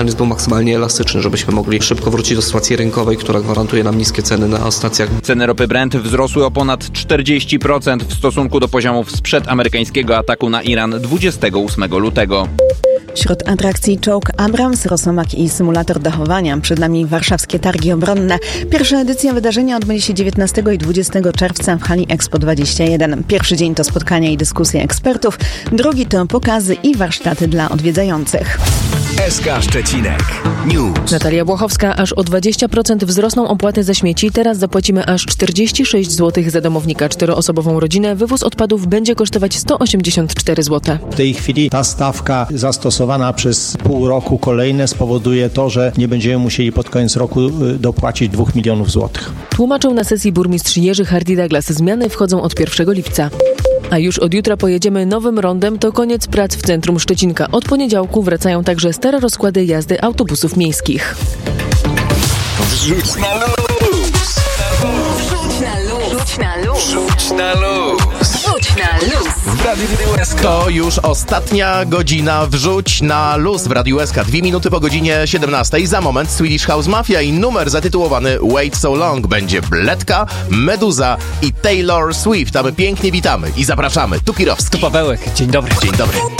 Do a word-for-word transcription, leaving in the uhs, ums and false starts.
mechanizm był maksymalnie elastyczny, żebyśmy mogli szybko wrócić do sytuacji rynkowej, która gwarantuje nam niskie ceny na stacjach. Ceny ropy Brent wzrosły o ponad czterdzieści procent w stosunku do poziomów sprzed amerykańskiego ataku na Iran dwudziestego ósmego lutego. Wśród atrakcji czołg Abrams, Rosomak i symulator dachowania. Przed nami warszawskie targi obronne. Pierwsza edycja wydarzenia odbędzie się dziewiętnastego i dwudziestego czerwca w hali Expo dwadzieścia jeden. Pierwszy dzień to spotkania i dyskusje ekspertów, drugi to pokazy i warsztaty dla odwiedzających. S K Szczecinek News. Natalia Błochowska. Aż o dwadzieścia procent wzrosną opłaty za śmieci. Teraz zapłacimy aż czterdzieści sześć złotych za domownika. Czteroosobową rodzinę wywóz odpadów będzie kosztować sto osiemdziesiąt cztery złote. W tej chwili ta stawka zastosowana przez pół roku kolejne spowoduje to, że nie będziemy musieli pod koniec roku dopłacić dwóch milionów złotych. Tłumaczył na sesji burmistrz Jerzy Hardy-Douglas. Zmiany wchodzą od pierwszego lipca. A już od jutra pojedziemy nowym rondem, to koniec prac w centrum Szczecinka. Od poniedziałku wracają także stare rozkłady jazdy autobusów miejskich. Wrzuć na luz! Wrzuć na luz! Wrzuć na luz! Wrzuć na luz! Wrzuć na luz! W Radiu S K. To już ostatnia godzina Wrzuć na luz w Radiu S K. Dwie minuty po godzinie siedemnastej. Za moment Swedish House Mafia i numer zatytułowany Wait So Long. Będzie Bledka, Meduza i Taylor Swift. A my pięknie witamy i zapraszamy. Tu Kirowski. Tu Pawełek. Dzień dobry. Dzień dobry.